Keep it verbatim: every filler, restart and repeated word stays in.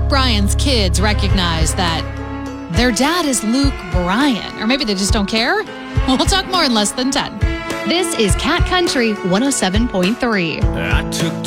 Bryan's kids recognize that their dad is Luke Bryan, or maybe they just don't care. We'll talk more in less than ten. This is Cat Country one oh seven point three. I took